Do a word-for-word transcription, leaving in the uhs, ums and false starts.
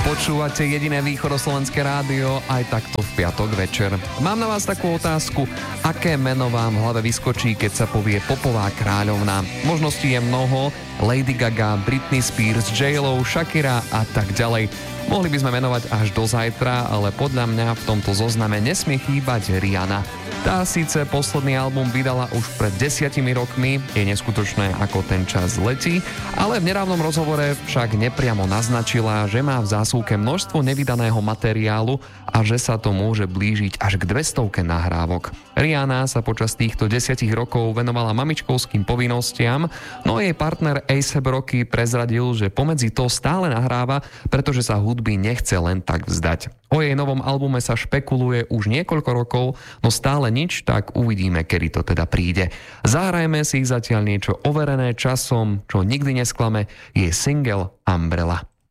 Počúvate jediné východoslovenské rádio aj takto v piatok večer. Mám na vás takú otázku, aké meno vám v hlave vyskočí, keď sa povie popová kráľovná. Možností je mnoho, Lady Gaga, Britney Spears, J-Lo, Shakira a tak ďalej. Mohli by sme menovať až do zajtra, ale podľa mňa v tomto zozname nesmie chýbať Rihanna. Tá síce posledný album vydala už pred desiatimi rokmi, je neskutočné, ako ten čas letí, ale v nedávnom rozhovore však nepriamo naznačila, že má v zásuvke množstvo nevydaného materiálu a že sa to môže blížiť až k dvestovke nahrávok. Rihanna sa počas týchto desiatich rokov venovala mamičkovským povinnostiam, no jej partner A$ej Rocky prezradil, že pomedzi to stále nahráva, pretože sa hudby nechce len tak vzdať. O jej novom albume sa špekuluje už niekoľko rokov, no stále nič, tak uvidíme, kedy to teda príde. Zahrajme si zatiaľ niečo overené časom, čo nikdy nesklame, je single Umbrella.